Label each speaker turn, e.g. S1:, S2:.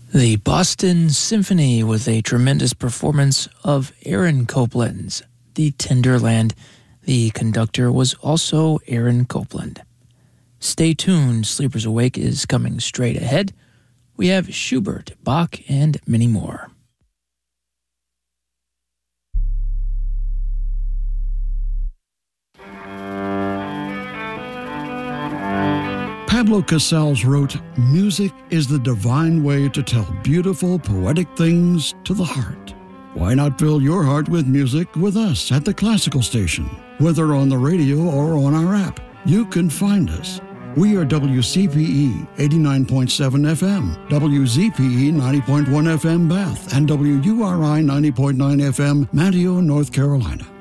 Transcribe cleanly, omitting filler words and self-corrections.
S1: The Boston Symphony with a tremendous performance of Aaron Copland's The Tender Land. The conductor was also Aaron Copland. Stay tuned, Sleepers Awake is coming straight ahead. We have Schubert, Bach, and many more.
S2: Pablo Casals wrote, "Music is the divine way to tell beautiful, poetic things to the heart." Why not fill your heart with music with us at the Classical Station? Whether on the radio or on our app, you can find us. We are WCPE 89.7 FM, WZPE 90.1 FM Bath, and WURI 90.9 FM Manteo, North Carolina.